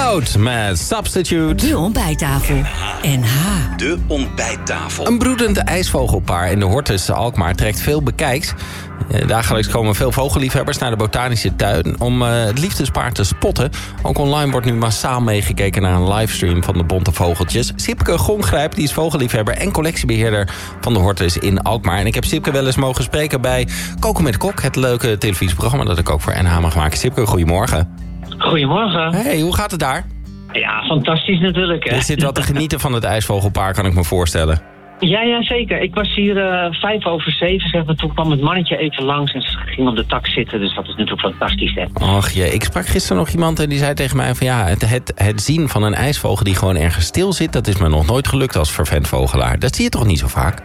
Cloud met Substitute. De ontbijttafel. NH. De ontbijttafel. Een broedend ijsvogelpaar in de Hortus Alkmaar trekt veel bekijks. Dagelijks komen veel vogelliefhebbers naar de botanische tuin om het liefdespaar te spotten. Ook online wordt nu massaal meegekeken naar een livestream van de bonte vogeltjes. Sipke Gongrijp, die is vogelliefhebber en collectiebeheerder van de Hortus in Alkmaar. En ik heb Sipke wel eens mogen spreken bij Koken met de Kok, het leuke televisieprogramma dat ik ook voor NH mag maken. Sipke, goedemorgen. Goedemorgen. Hey, hoe gaat het daar? Ja, fantastisch natuurlijk. Hè? Je zit wel te genieten van het ijsvogelpaar, kan ik me voorstellen. Ja, zeker. Ik was hier 7:05, zeg maar. Toen kwam het mannetje even langs en ze ging op de tak zitten. Dus dat is natuurlijk fantastisch, hè. Och jee, ik sprak gisteren nog iemand en die zei tegen mij van ja, het zien van een ijsvogel die gewoon ergens stil zit, dat is me nog nooit gelukt als vervent vogelaar. Dat zie je toch niet zo vaak?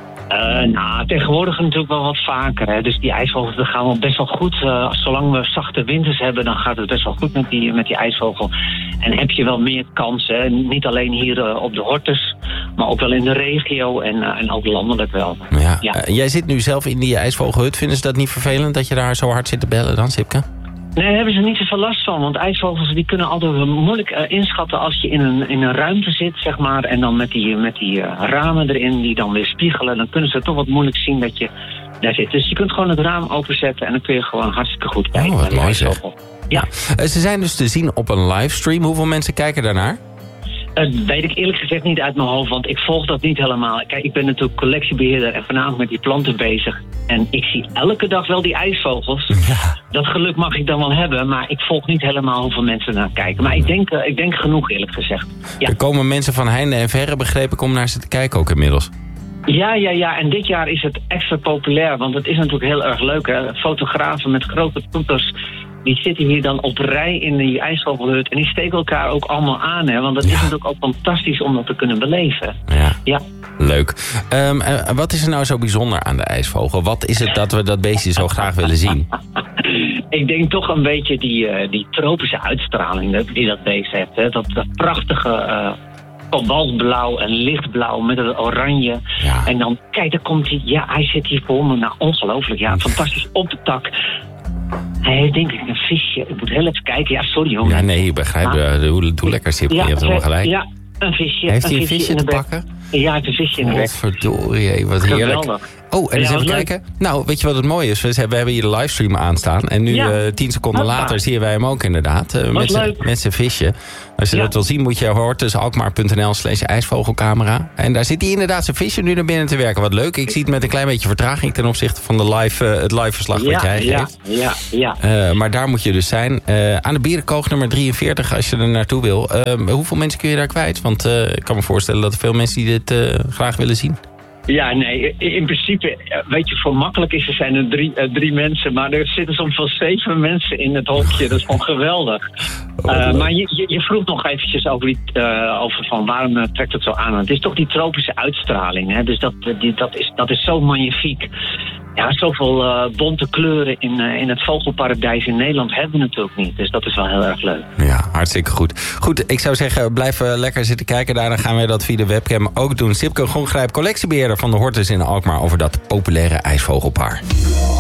Tegenwoordig natuurlijk wel wat vaker. Hè. Dus die ijsvogels, dat gaan wel best wel goed. Zolang we zachte winters hebben, dan gaat het best wel goed met die ijsvogel. En heb je wel meer kansen. Niet alleen hier op de Hortus, maar ook wel in de regio en ook landelijk wel. Ja. Jij zit nu zelf in die ijsvogelhut. Vinden ze dat niet vervelend dat je daar zo hard zit te bellen dan, Sipke? Nee, daar hebben ze niet zoveel last van. Want ijsvogels die kunnen altijd moeilijk inschatten als je in een ruimte zit, zeg maar. En dan met die ramen erin die dan weer spiegelen. Dan kunnen ze toch wat moeilijk zien dat je daar zit. Dus je kunt gewoon het raam openzetten en dan kun je gewoon hartstikke goed kijken. Oh, wat mooi zeg. Ja. Ze zijn dus te zien op een livestream. Hoeveel mensen kijken daarnaar? Dat weet ik eerlijk gezegd niet uit mijn hoofd, want ik volg dat niet helemaal. Kijk, ik ben natuurlijk collectiebeheerder en vanavond met die planten bezig. En ik zie elke dag wel die ijsvogels. Ja. Dat geluk mag ik dan wel hebben, maar ik volg niet helemaal hoeveel mensen naar kijken. Maar ik denk genoeg, eerlijk gezegd. Ja. Er komen mensen van heinde en verre, begreep ik, om naar ze te kijken ook inmiddels. Ja. En dit jaar is het extra populair, want het is natuurlijk heel erg leuk, hè. Fotografen met grote toeters, die zitten hier dan op rij in die ijsvogelhut. En die steken elkaar ook allemaal aan, hè. Want het is natuurlijk ook fantastisch om dat te kunnen beleven. Ja. Leuk. Wat is er nou zo bijzonder aan de ijsvogel? Wat is het dat we dat beestje zo graag willen zien? Ik denk toch een beetje die tropische uitstraling die dat beest heeft. Hè. Dat prachtige kobaltblauw en lichtblauw met het oranje. Ja. En dan, kijk, daar komt hij. Ja, hij zit hier voor me. Nou, ongelooflijk. Ja, fantastisch op de tak. Hij heeft denk ik een visje. Ik moet heel even kijken. Ja, sorry jongen. Ja, nee, ik begrijp. Doe lekker, Sipke. Je hebt helemaal gelijk. Ja, een visje. Heeft hij een visje te pakken? Ja, hij heeft een visje in de bek. Verdorie, wat heerlijk. Geweldig. Oh, en eens even kijken. Nou, weet je wat het mooie is? We hebben hier de livestream aanstaan. En nu 10 seconden later zien wij hem ook inderdaad. Met zijn visje. Als je dat wil zien, moet je hortusalkmaar.nl/ijsvogelcamera. En daar zit hij inderdaad zijn visje nu naar binnen te werken. Wat leuk. Ik zie het met een klein beetje vertraging ten opzichte van het live verslag wat jij geeft. Ja. Maar daar moet je dus zijn. Aan de Bierenkoog nummer 43 als je er naartoe wil. Hoeveel mensen kun je daar kwijt? Want ik kan me voorstellen dat er veel mensen die dit graag willen zien. Ja, nee, in principe, weet je, voor makkelijk is er zijn er drie mensen, maar er zitten soms wel 7 mensen in het hokje. Dat is gewoon geweldig. Maar je vroeg nog eventjes over van waarom trekt het zo aan. Het is toch die tropische uitstraling, hè? Dus dat is zo magnifiek. Ja, zoveel bonte kleuren in het vogelparadijs in Nederland hebben we natuurlijk niet. Dus dat is wel heel erg leuk. Ja, hartstikke goed. Goed, ik zou zeggen, blijf lekker zitten kijken. Daarna gaan wij dat via de webcam ook doen. Sipke Gongrijp, collectiebeheerder van de Hortus in Alkmaar over dat populaire ijsvogelpaar.